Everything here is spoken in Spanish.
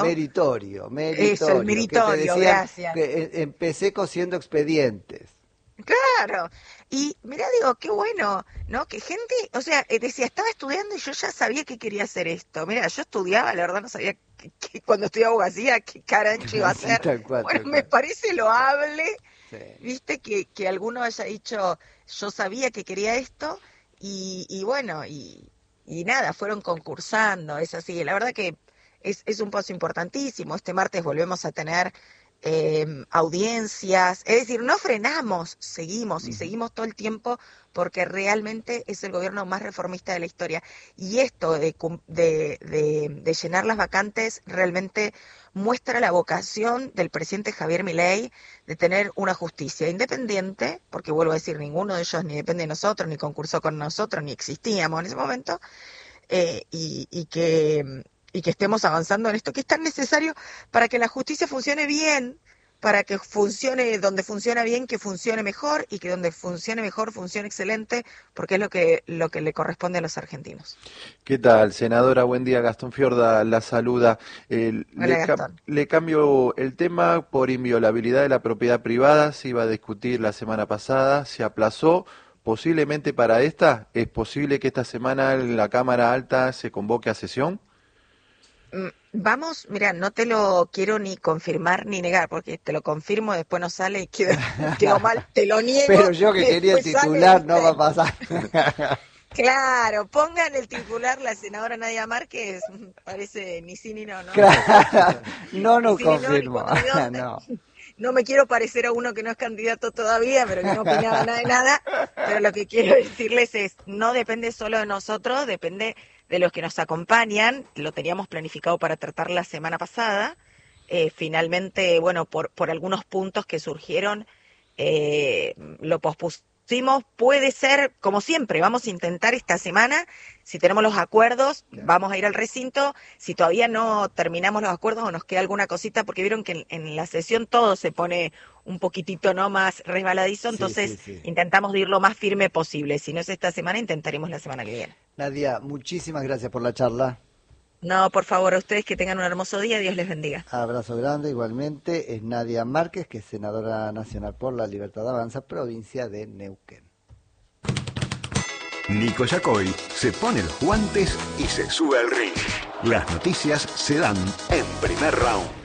Meritorio, Eso, el meritorio. Que te meritorio, decían gracias. que empecé cosiendo expedientes. Claro, y mira, digo, qué bueno, ¿no? Que gente, o sea, decía, estaba estudiando y yo ya sabía que quería hacer esto. Mira, yo estudiaba, la verdad no sabía que cuando estudiaba abogacía, qué carancho iba a Sí, hacer. tal cual, Bueno, tal me cual. parece loable, Sí. viste, que alguno haya dicho, yo sabía que quería esto, y bueno, y nada, fueron concursando, es así. La verdad que es un paso importantísimo. Este martes volvemos a tener audiencias, es decir, no frenamos, seguimos y Ujú. seguimos todo el tiempo porque realmente es el gobierno más reformista de la historia. Y esto de llenar las vacantes realmente muestra la vocación del presidente Javier Milei de tener una justicia independiente, porque vuelvo a decir, ninguno de ellos ni depende de nosotros, ni concursó con nosotros, ni existíamos en ese momento, y que estemos avanzando en esto que es tan necesario para que la justicia funcione bien, para que funcione donde funciona bien, que funcione mejor, y que donde funcione mejor, funcione excelente, porque es lo que le corresponde a los argentinos. ¿Qué tal, senadora? Buen día, Gastón Fiorda la saluda. Hola, Gastón. Le cambio el tema por inviolabilidad de la propiedad privada. Se iba a discutir la semana pasada, se aplazó. Posiblemente para esta, ¿es posible que esta semana en la Cámara Alta se convoque a sesión? Vamos, mira, no te lo quiero ni confirmar ni negar, porque te lo confirmo, después no sale y quedo mal, te lo niego, Pero yo que quería el después sale, titular no va a ¿viste? pasar. Claro, pongan el titular la senadora Nadia Márquez, parece ni sí ni no, ¿no? Claro, no Ni nos sí ni no, ni confirmo. cuándo ni dónde. No. No me quiero parecer a uno que no es candidato todavía, pero que no opinaba nada de nada, pero lo que quiero decirles es, no depende solo de nosotros, depende de los que nos acompañan. Lo teníamos planificado para tratar la semana pasada. Finalmente, bueno, por algunos puntos que surgieron, lo pospusimos. Puede ser, como siempre, vamos a intentar esta semana, si tenemos los acuerdos, vamos a ir al recinto. Si todavía no terminamos los acuerdos o nos queda alguna cosita, porque vieron que en la sesión todo se pone un poquitito no más resbaladizo, Sí, sí, entonces sí. intentamos de ir lo más firme posible. Si no es esta semana, intentaremos la semana que viene. Nadia, muchísimas gracias por la charla. No, por favor, a ustedes que tengan un hermoso día, Dios les bendiga. Abrazo grande, igualmente. Es Nadia Márquez, que es senadora nacional por la Libertad Avanza, provincia de Neuquén. Nico Yacoy se pone los guantes y se sube al ring. Las noticias se dan en Primer Round.